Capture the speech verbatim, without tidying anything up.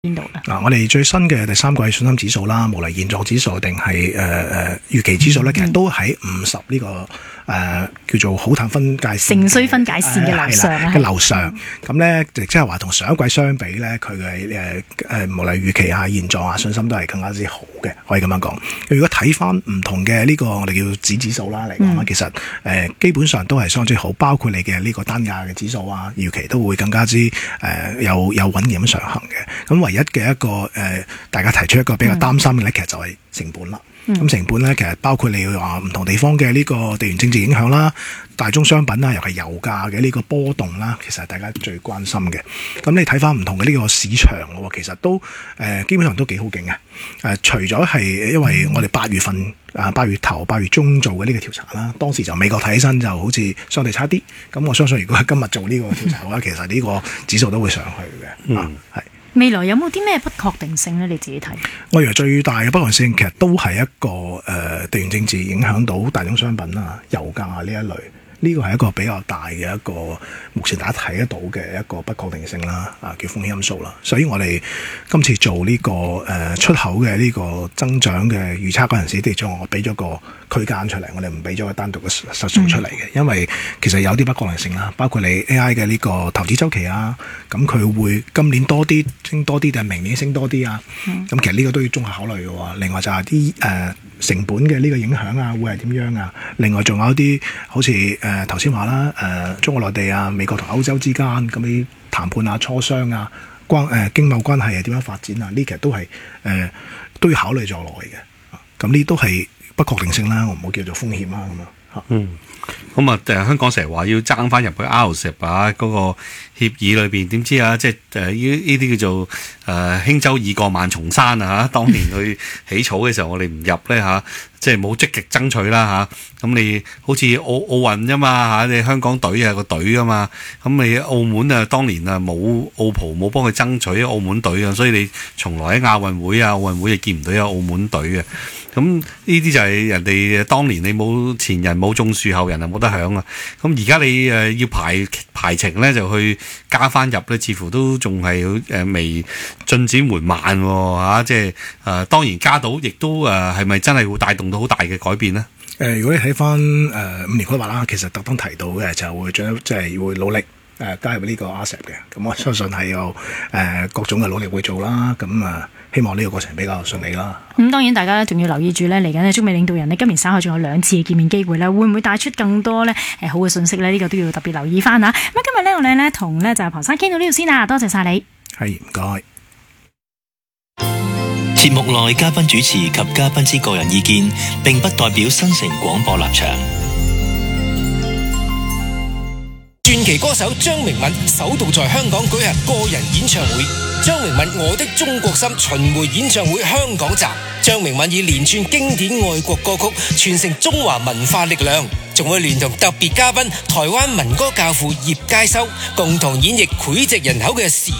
邊度咧？ 嗱、啊，我哋最新嘅第三季信心指數啦，無論現狀指數定係誒誒預期指數咧，其實都喺五十呢個誒、呃、叫做好淡分界線、 盛衰分界線嘅樓上嘅樓上。咁咧，即係話同上一季相比咧，佢嘅誒誒無論預期啊、現狀啊、信心都係更加之好嘅，可以咁樣講。如果睇翻唔同嘅呢個我哋叫子指數啦嚟講啦，嗯、其實誒、呃、基本上都係相當之好，包括你嘅呢個單價嘅指數啊，預期都會更加之誒、呃、有有穩健咁上行嘅。咁唯一嘅一個誒、呃，大家提出一個比較擔心嘅咧，嗯、其實就係成本啦。咁、嗯、成本咧，其實包括你話唔同地方嘅呢個地緣政治影響啦、大宗商品啦，尤其油價嘅呢個波動啦，其實係大家最關心嘅。咁你睇翻唔同嘅呢個市場喎，其實都誒、呃、基本上都幾好勁嘅。誒、呃，除咗係因為我哋八月份啊八月頭八月中做嘅呢個調查啦，當時就美國睇起身就好似相對差啲。咁我相信如果係今日做呢個調查嘅話，其實呢個指數都會上去嘅。 嗯， 啊，係。 未來有冇啲咩不確定性咧？你自己睇。 我認為最大嘅不確定性其實都係一個誒、呃、地緣政治影響到大宗商品啊、油價啊呢一類，呢個係一個比較大嘅一個目前大家睇得到嘅一個不確定性啦，啊叫風險因素啦。所以我哋今次做呢、這個誒、呃、出口嘅呢個增長嘅預測嗰陣時，哋將我俾咗個區間出嚟，我哋唔俾咗個單獨嘅實數出嚟嘅，因為其實有啲不確定性啦，包括你 A I 嘅呢個投資周期啊，咁佢會今年多啲升多啲定係明年升多啲啊？咁、嗯、其實呢個都要綜合考慮嘅喎。另外就係啲誒成本嘅呢個影響啊，會係點樣啊？另外仲有啲好似誒頭先話啦，誒、呃、中國內地啊、美國同歐洲之間咁啲談判啊、磋商啊、關誒、呃、經貿關係係點樣發展啊？呢其實都係誒、呃、都要考慮在內嘅。咁呢都係不確定性啦，我唔好叫做風險啦咁啊。 嗯，咁啊，誒香港成日話要爭翻入去 R C E P 啊嗰個協議裏邊，點知啊，即係誒呢呢啲叫做誒、呃、輕舟已過萬重山啊嚇！當年去起草嘅時候，我哋唔入咧嚇，即係冇積極爭取啦嚇。咁、啊、你好似奧奧運啫嘛嚇，你香港隊係個隊啊嘛，咁你澳門啊當年啊冇澳葡冇幫佢爭取澳門隊啊，所以你從來喺亞運會啊奧運會你見唔到有澳門隊嘅。咁呢啲就係人哋當年你冇前人冇種樹，後人啊冇得享啊！咁而家你誒要排排程咧，就去加翻入咧，似乎都仲係誒未進展緩慢喎、啊、即係誒、呃、當然加到，亦都誒係咪真係會帶動到好大嘅改變呢？ 誒、呃，如果你睇翻誒五年規劃啦，其實特登提到嘅就會將即係會努力誒、呃、加入呢個 R C E P 嘅，咁我相信係有誒、呃、各種嘅努力會做啦，咁啊。希望呢個過程比較順利啦。 咁、嗯、當然大家咧仲要留意住咧，嚟緊嘅中美領導人呢，今年稍後仲有兩次嘅見面機會咧，會唔會帶出更多咧誒好嘅信息咧？呢、這個都要特別留意翻嚇。咁今日咧我哋咧同咧就係龐生傾到呢度先啦，多謝晒你。 係唔該。 節目內嘉賓主持及嘉賓之個人意見並不代表新城廣播立場。 傳奇歌手張明敏首度在香港舉行個人演唱會，張明敏我的中國心巡迴演唱會香港站。張明敏以連串經典愛國歌曲傳承中華文化力量，仲會聯同特別嘉賓台灣民歌教父葉佳修共同演繹膾炙人口嘅時